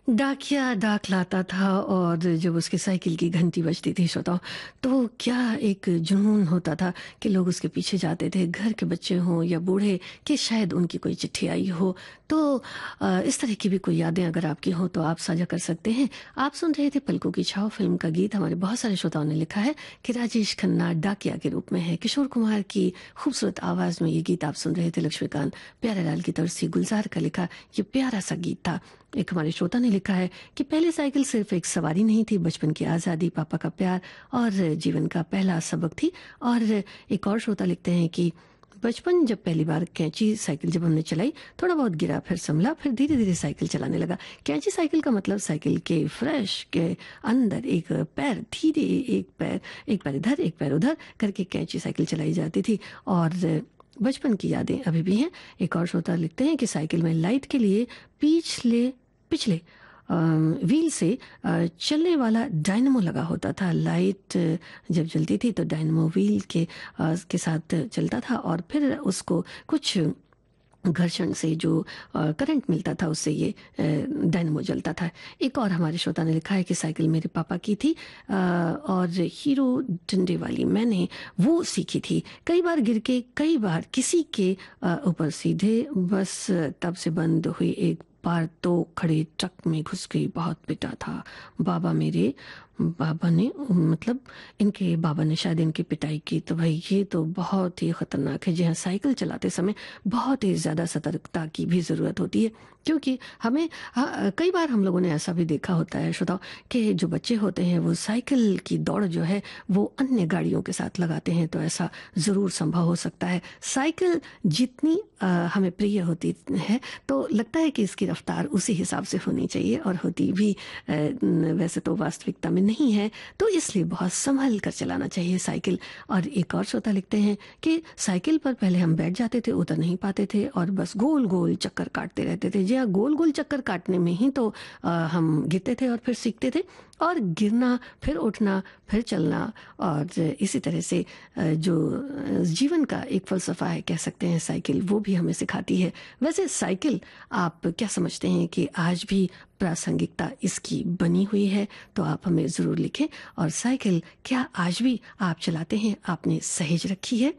डाकिया डाक लाता था और जब उसकी साइकिल की घंटी बजती थी श्रोताओं, तो क्या एक जुनून होता था कि लोग उसके पीछे जाते थे, घर के बच्चे हों या बूढ़े, कि शायद उनकी कोई चिट्ठी आई हो। तो इस तरह की भी कोई यादें अगर आपकी हो तो आप साझा कर सकते हैं। आप सुन रहे थे पलकों की छाव फिल्म का गीत। हमारे बहुत सारे श्रोताओं ने लिखा है कि राजेश खन्ना डाकिया के रूप में है। किशोर कुमार की खूबसूरत आवाज में ये गीत आप सुन रहे थे। लक्ष्मीकांत प्यारेलाल की तरफ से गुलजार का लिखा ये प्यारा सा गीत था। एक हमारे श्रोता ने लिखा है कि पहली साइकिल सिर्फ एक सवारी नहीं थी, बचपन की आज़ादी, पापा का प्यार और जीवन का पहला सबक थी। और एक और श्रोता लिखते हैं कि बचपन जब पहली बार कैंची साइकिल जब हमने चलाई, थोड़ा बहुत गिरा, फिर संभला, फिर धीरे धीरे साइकिल चलाने लगा। कैंची साइकिल का मतलब साइकिल के फ्रेश के अंदर एक पैर धीरे, एक पैर इधर एक पैर उधर करके कैंची साइकिल चलाई जाती थी। और बचपन की यादें अभी भी हैं। एक और श्रोता लिखते हैं कि साइकिल में लाइट के लिए पिछले व्हील से चलने वाला डायनमो लगा होता था। लाइट जब जलती थी तो डायनमो व्हील के साथ चलता था और फिर उसको कुछ घर्षण से जो करंट मिलता था उससे ये डायनमो जलता था। एक और हमारे श्रोता ने लिखा है कि साइकिल मेरे पापा की थी और हीरो डंडे वाली मैंने वो सीखी थी। कई बार गिर के, कई बार किसी के ऊपर सीधे, बस तब से बंद हुई। एक बार तो खड़े ट्रक में घुस गई, बहुत पिटा था। बाबा ने मतलब इनके बाबा ने शायद इनकी पिटाई की। तो भाई ये तो बहुत ही खतरनाक है। जी हाँ, साइकिल चलाते समय बहुत ही ज़्यादा सतर्कता की भी ज़रूरत होती है, क्योंकि हमें कई बार हम लोगों ने ऐसा भी देखा होता है श्रोताओ कि जो बच्चे होते हैं वो साइकिल की दौड़ जो है वो अन्य गाड़ियों के साथ लगाते हैं। तो ऐसा ज़रूर संभव हो सकता है। साइकिल जितनी हमें प्रिय होती है तो लगता है कि इसकी रफ्तार उसी हिसाब से होनी चाहिए, और होती भी वैसे तो वास्तविकता में नहीं है। तो इसलिए बहुत संभल कर चलाना चाहिए साइकिल। और एक और श्रोता लिखते हैं कि साइकिल पर पहले हम बैठ जाते थे, उतर नहीं पाते थे और बस गोल गोल चक्कर काटते रहते थे। जी हाँ, गोल गोल चक्कर काटने में ही तो हम गिरते थे और फिर सीखते थे। और गिरना, फिर उठना, फिर चलना, और इसी तरह से जो जीवन का एक फलसफा है कह सकते हैं साइकिल, वो भी हमें सिखाती है। वैसे साइकिल आप क्या समझते हैं कि आज भी प्रासंगिकता इसकी बनी हुई है? तो आप हमें ज़रूर लिखें। और साइकिल क्या आज भी आप चलाते हैं, आपने सहेज रखी है?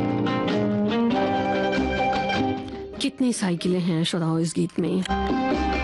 कितनी साइकिलें हैं श्रोताओं इस गीत में।